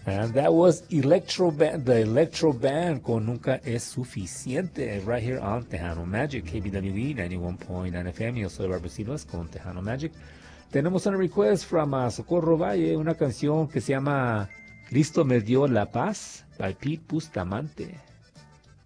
And that was Electro Band, the Electro Band con Nunca es Suficiente, right here on Tejano Magic, KBWE 91.9 FM. Yo soy Barbara Silvas con Tejano Magic. Tenemos una request from Socorro Valle, una canción que se llama Cristo me dio la paz, by Pete Bustamante.